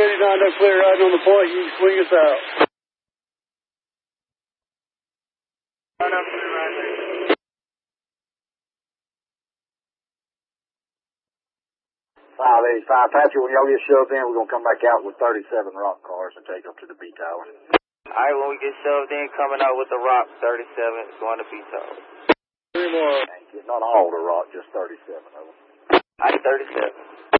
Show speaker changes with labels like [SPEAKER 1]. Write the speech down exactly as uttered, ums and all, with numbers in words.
[SPEAKER 1] eighty-nine, no clear riding on the point. You can swing us out.
[SPEAKER 2] Line up clear right there.
[SPEAKER 3] five eighty-five, Patrick, when y'all get shoved in, we're going to come back out with thirty-seven rock cars and take up to the B tower.
[SPEAKER 2] Alright, when we get shoved in, coming out with the rock, thirty-seven, going to B tower.
[SPEAKER 1] Three more.
[SPEAKER 3] Thank you. Not all the rock, just thirty-seven of them.
[SPEAKER 2] Alright, thirty-seven.